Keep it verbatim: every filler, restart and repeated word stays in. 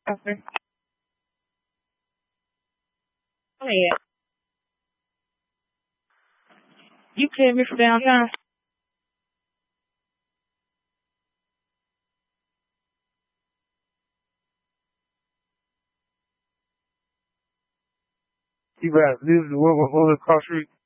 Okay. Oh yeah. You cleared me from downtown. You got this. What, what, what was the cross street?